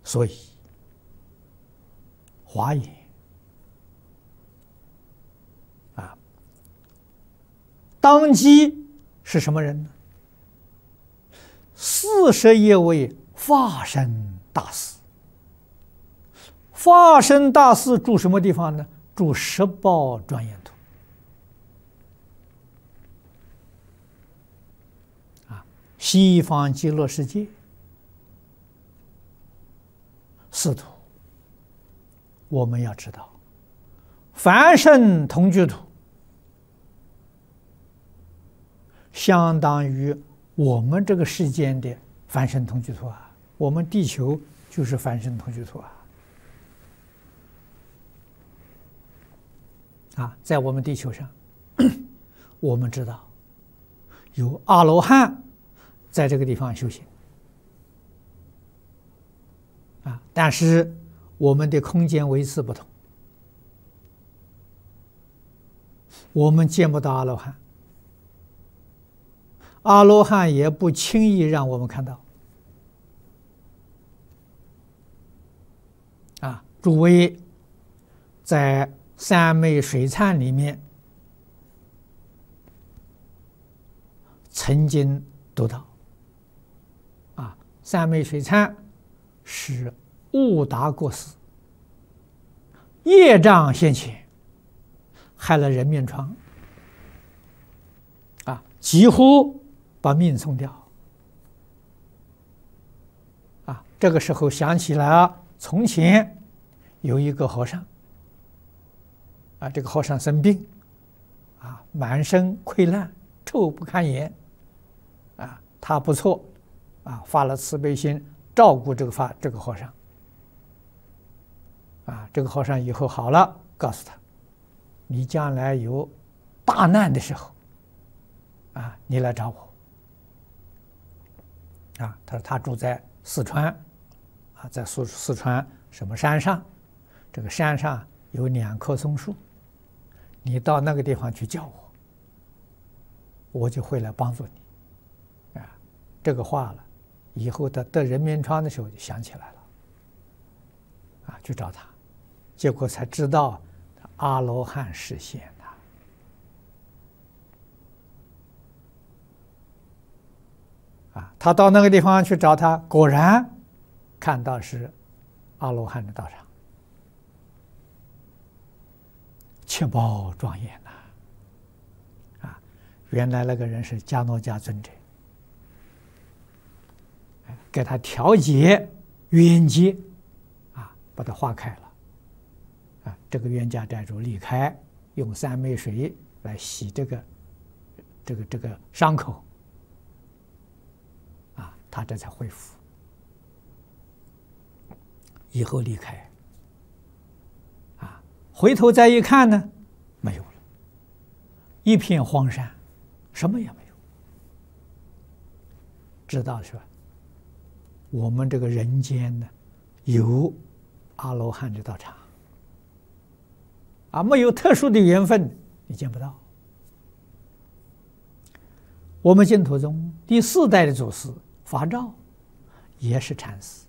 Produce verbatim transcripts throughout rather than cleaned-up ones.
所以华严啊，当机是什么人呢？四十一位法身大士。法身大士住什么地方呢？住十宝庄严土。啊，西方极乐世界四土，我们要知道，凡圣同居土相当于我们这个世间的凡圣同居土啊，我们地球就是凡圣同居土啊。啊，在我们地球上，我们知道有阿罗汉在这个地方修行啊，但是我们的空间维次不同，我们见不到阿罗汉，阿罗汉也不轻易让我们看到。啊，诸位在三昧水忏里面曾经读到，啊，三昧水忏是悟达过世，业障现前，害了人面疮，啊，几乎把命送掉。啊，这个时候想起来啊，从前有一个和尚。啊，这个和尚生病，啊，满身溃烂，臭不堪言，啊，他不错，啊，发了慈悲心，照顾这个发这个和尚，啊，这个和尚以后好了，告诉他，你将来有大难的时候，啊，你来找我，啊，他说他住在四川，啊，在四四川什么山上，这个山上有两棵松树。你到那个地方去叫我，我就会来帮助你，啊，这个话了，以后他得人面疮的时候就想起来了，啊，去找他，结果才知道阿罗汉示现的，啊，他到那个地方去找他，果然看到是阿罗汉的道场。七宝庄严呐！啊，原来那个人是迦诺迦尊者，给他调节冤结，啊，把他化开了，啊，这个冤家债主离开，用三昧水来洗这个这个这个伤口，啊，他这才恢复，以后离开。回头再一看呢，没有了，一片荒山，什么也没有。知道是吧？我们这个人间呢，有阿罗汉的道场，啊，没有特殊的缘分，你见不到。我们净土宗第四代的祖师法照，也是禅师。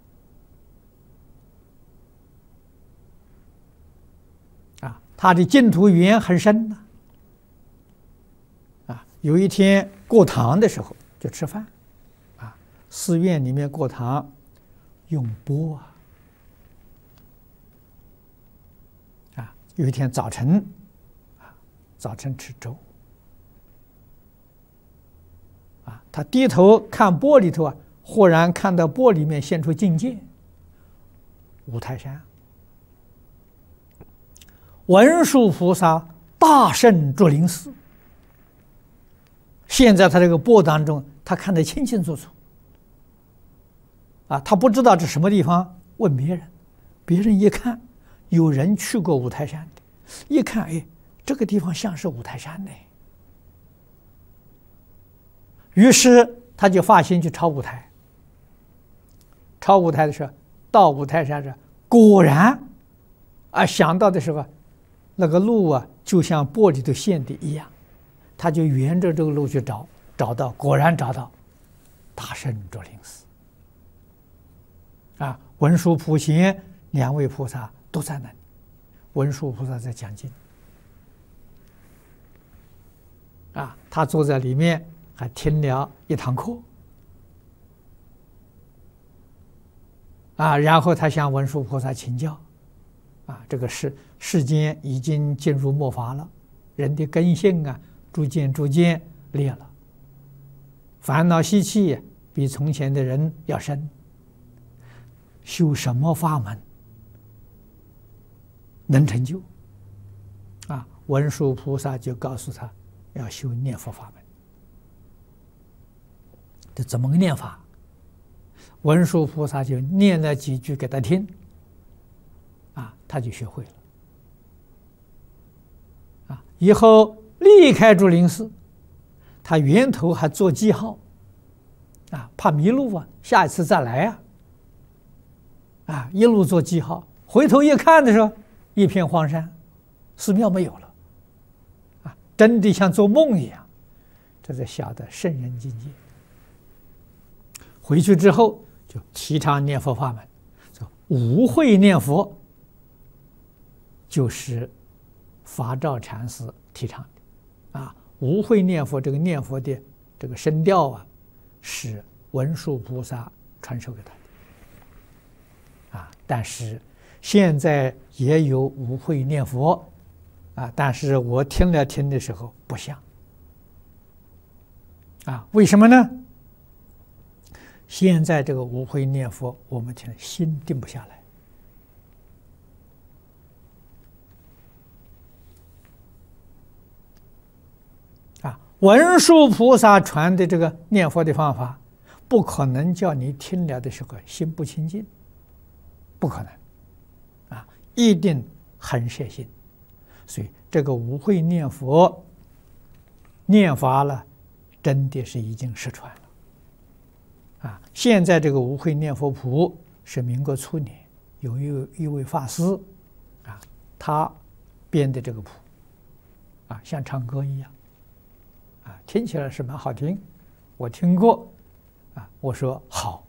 他的净土缘很深呐，啊，有一天过堂的时候就吃饭，啊，寺院里面过堂用钵啊，啊，有一天早晨，啊，早晨吃粥，啊，他低头看钵里头啊，忽然看到钵里面现出境界，五台山。文殊菩萨大圣竹林寺，现在他这个钵当中，他看得清清楚楚。啊，他不知道这什么地方，问别人，别人一看，有人去过五台山的，一看，哎，这个地方像是五台山呢。于是他就发心去抄五台。抄五台的时候，到五台山上，果然，啊，想到的是吧？那个路啊，就像玻璃的线的一样，他就沿着这个路去找，找到，果然找到大圣竹林寺。 啊，文殊、普贤两位菩萨都在那里。文殊菩萨在讲经，啊，他坐在里面还听了一堂课，啊，然后他向文殊菩萨请教，啊，这个世世间已经进入末法了，人的根性啊，逐渐逐渐裂了，烦恼习气比从前的人要深。修什么法门能成就？啊，文殊菩萨就告诉他要修念佛法门。这怎么个念法？文殊菩萨就念了几句给他听，啊，他就学会了。啊，以后离开竹林寺，他源头还做记号，啊，怕迷路啊，下一次再来啊。啊，一路做记号，回头一看的时候，一片荒山，寺庙没有了，啊，真的像做梦一样，这才晓得圣人境界。回去之后就提倡念佛法门，说无会念佛，就是法照禅师提倡的，啊，无会念佛这个念佛的这个声调啊，是文殊菩萨传授给他的。啊，但是现在也有无会念佛，啊，但是我听了听的时候不像，啊，为什么呢？现在这个无会念佛，我们听心定不下来，啊，文殊菩萨传的这个念佛的方法，不可能叫你听了的时候心不清净。不可能，啊，一定很摄心，所以这个无会念佛念法了，真的是已经失传了，啊！现在这个无会念佛谱是民国初年有一一位法师，啊，他编的这个谱，啊，像唱歌一样，啊，听起来是蛮好听，我听过，啊，我说好。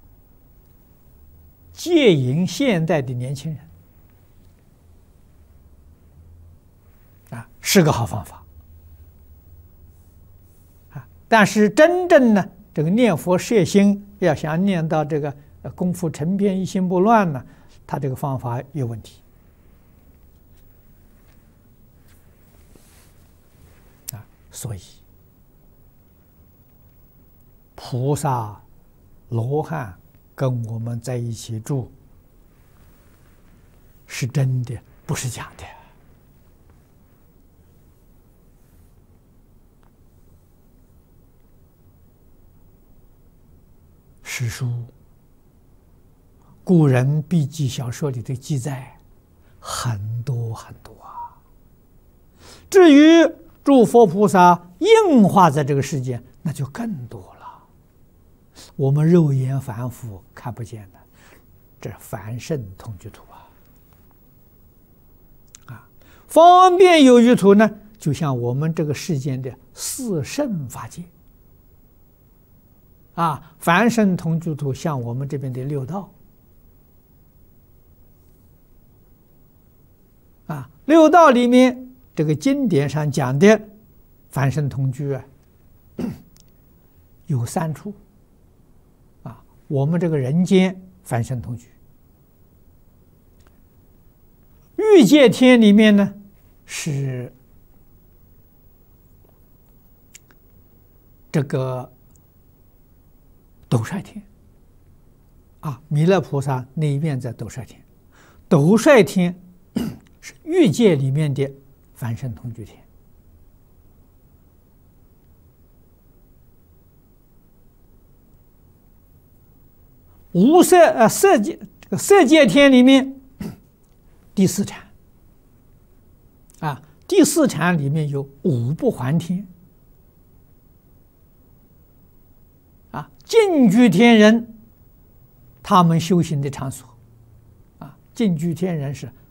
戒引现代的年轻人，啊，是个好方法，啊，但是真正呢，这个念佛摄心，要想念到这个功夫成片一心不乱呢，他这个方法有问题，啊，所以菩萨、罗汉跟我们在一起住，是真的，不是假的。史书、古人笔记小说里的记载很多很多啊。至于诸佛菩萨应化在这个世界，那就更多了。我们肉眼凡夫看不见的，这凡圣同居土啊！啊，方便有余土呢，就像我们这个世间的四圣法界啊，凡圣同居土像我们这边的六道啊，六道里面这个经典上讲的凡圣同居啊，有三处。我们这个人间凡圣同居，欲界天里面呢是这个斗率天啊，弥勒菩萨那一面在斗率天，斗率天是欲界里面的凡圣同居天。无色呃色界这个色界天里面第四禅啊，第四禅里面有五不还天啊，净居天人他们修行的场所啊，净居天人是